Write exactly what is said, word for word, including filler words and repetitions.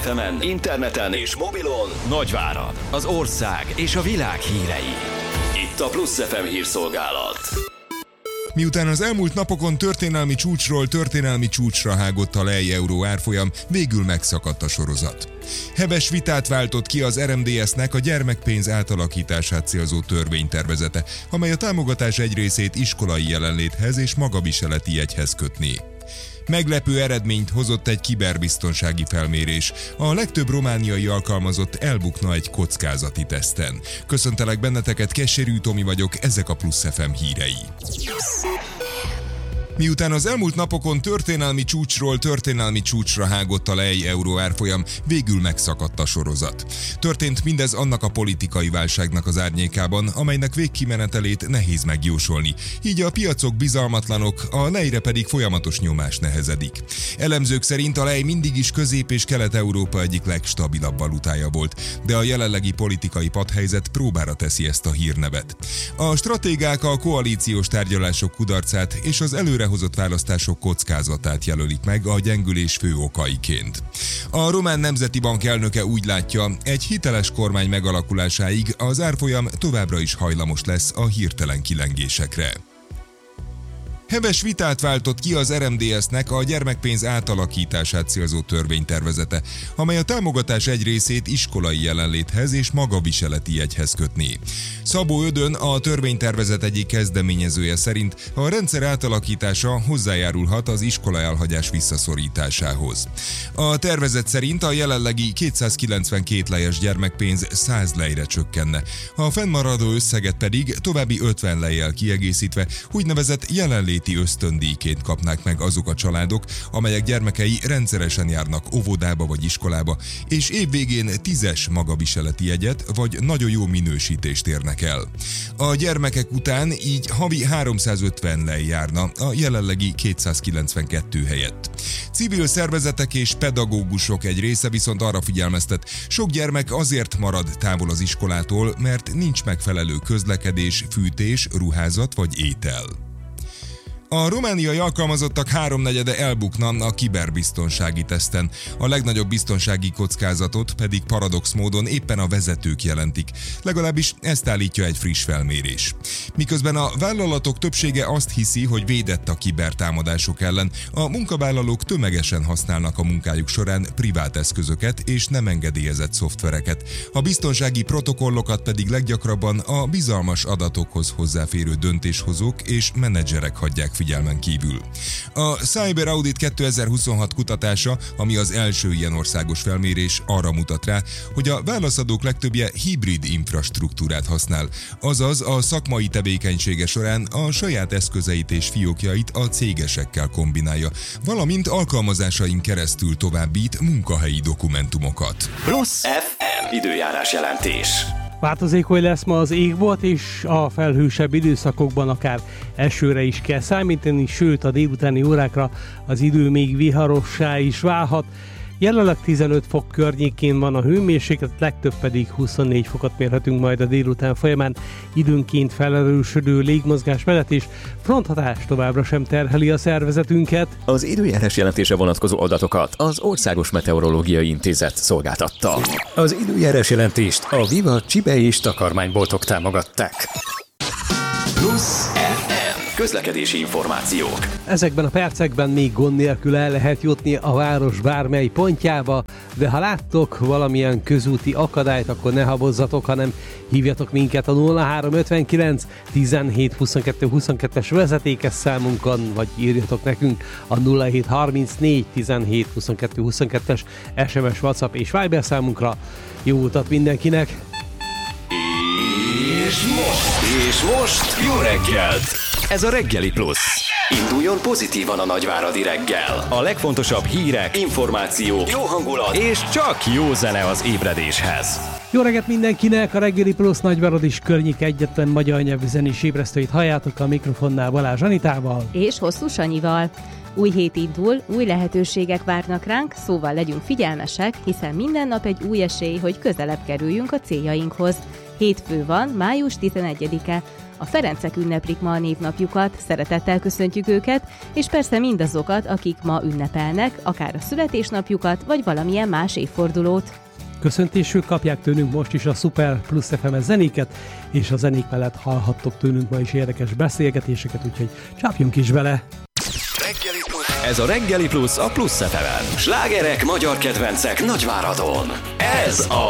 em-en, interneten és mobilon Nagyvárad, az ország és a világ hírei. Itt a Plusz ef em hírszolgálat. Miután az elmúlt napokon történelmi csúcsról történelmi csúcsra hágott a lej-euró árfolyam, végül megszakadt a sorozat. Hebes vitát váltott ki az er em dé es-nek a gyermekpénz átalakítását célzó törvénytervezete, amely a támogatás egy részét iskolai jelenléthez és magaviseleti jegyhez kötné. Meglepő eredményt hozott egy kiberbiztonsági felmérés. A legtöbb romániai alkalmazott elbukna egy kockázati teszten. Köszöntelek benneteket, Kesserű Tomi vagyok, ezek a Plusz ef em hírei. Miután az elmúlt napokon történelmi csúcsról történelmi csúcsra hágott a lej-euró árfolyam, végül megszakadt a sorozat. Történt mindez annak a politikai válságnak az árnyékában, amelynek végkimenetelét nehéz megjósolni. Így a piacok bizalmatlanok, a lejre pedig folyamatos nyomás nehezedik. Elemzők szerint a lej mindig is Közép- és Kelet-Európa egyik legstabilabb valutája volt, de a jelenlegi politikai padhelyzet próbára teszi ezt a hírnevet. A stratégák a koalíciós tárgyalások kudarcát és az előre hozott választások kockázatát jelölik meg a gyengülés fő okaiként. A Román Nemzeti Bank elnöke úgy látja, egy hiteles kormány megalakulásáig az árfolyam továbbra is hajlamos lesz a hirtelen kilengésekre. Heves vitát váltott ki az er em dé es-nek a gyermekpénz átalakítását célzó törvénytervezete, amely a támogatás egy részét iskolai jelenléthez és magaviseleti jegyhez kötné. Szabó Ödön, a törvénytervezet egyik kezdeményezője szerint a rendszer átalakítása hozzájárulhat az iskola elhagyás visszaszorításához. A tervezet szerint a jelenlegi kétszázkilencvenkét lejes gyermekpénz száz lejre csökkenne, a fennmaradó összeget pedig további ötven lejjel kiegészítve úgynevezett jelenlét ösztöndíjként kapnák meg azok a családok, amelyek gyermekei rendszeresen járnak óvodába vagy iskolába, és évvégén tízes magaviseleti jegyet vagy nagyon jó minősítést érnek el. A gyermekek után így havi háromszázötven lej járna a jelenlegi kétszázkilencvenkettő helyett. Civil szervezetek és pedagógusok egy része viszont arra figyelmeztet, sok gyermek azért marad távol az iskolától, mert nincs megfelelő közlekedés, fűtés, ruházat vagy étel. A romániai alkalmazottak háromnegyede elbukna a kiberbiztonsági teszten, a legnagyobb biztonsági kockázatot pedig paradox módon éppen a vezetők jelentik, legalábbis ezt állítja egy friss felmérés. Miközben a vállalatok többsége azt hiszi, hogy védett a kibertámadások ellen, a munkavállalók tömegesen használnak a munkájuk során privát eszközöket és nem engedélyezett szoftvereket, a biztonsági protokollokat pedig leggyakrabban a bizalmas adatokhoz hozzáférő döntéshozók és menedzserek hagyják figyelmen kívül. A Cyber Audit kétezer-huszonhat kutatása, ami az első ilyen országos felmérés, arra mutat rá, hogy a válaszadók legtöbbje hibrid infrastruktúrát használ, azaz a szakmai tevékenysége során a saját eszközeit és fiókjait a cégesekkel kombinálja, valamint alkalmazásain keresztül továbbít munkahelyi dokumentumokat. Plusz ef em időjárás jelentés. Változékony lesz ma az égbolt, és a felhősebb időszakokban akár esőre is kell számítani, sőt a délutáni órákra az idő még viharossá is válhat. Jelenleg tizenöt fok környékén van a hőmérséklet, legtöbb pedig huszonnégy fokot mérhetünk majd a délután folyamán. Időnként felerősödő légmozgás mellett és fronthatás továbbra sem terheli a szervezetünket. Az időjárás jelentése vonatkozó adatokat az Országos Meteorológiai Intézet szolgáltatta. Az időjárás jelentést a Viva Csibe és takarmányboltok támogatták. Plusz ef em közlekedési információk. Ezekben a percekben még gond nélkül el lehet jutni a város bármely pontjába, de ha láttok valamilyen közúti akadályt, akkor ne habozzatok, hanem hívjatok minket a nulla három ötvenkilenc tizenhét huszonkettő huszonkettes vezetékes számunkon, vagy írjatok nekünk a nulla hét harmincnégy tizenhét huszonkettő huszonkettes es em es, WhatsApp és Viber számunkra. Jó utat mindenkinek! És most, és most jó reggelt! Ez a Reggeli Plusz. Induljon pozitívan a nagyváradi reggel. A legfontosabb hírek, információk, jó hangulat és csak jó zene az ébredéshez. Jó reggelt mindenkinek! A Reggeli Plusz Nagyvárad és környék egyetlen magyar nyelvű zenés ébresztőit halljátok, a mikrofonnál Balázs Anitával és Hosszú Sanyival. Új hét indul, új lehetőségek várnak ránk, szóval legyünk figyelmesek, hiszen minden nap egy új esély, hogy közelebb kerüljünk a céljainkhoz. Hétfő van, május tizenegyedike. A Ferencek ünneplik ma a névnapjukat, szeretettel köszöntjük őket, és persze mindazokat, akik ma ünnepelnek, akár a születésnapjukat, vagy valamilyen más évfordulót. Köszöntésül kapják tőlünk most is a Super Plus ef em-es zenéket, és a zenék mellett hallhattok tőlünk ma is érdekes beszélgetéseket, úgyhogy csapjunk is bele! Ez a Reggeli Plusz a Plusz ef emen. Slágerek, magyar kedvencek Nagyváradon. Ez a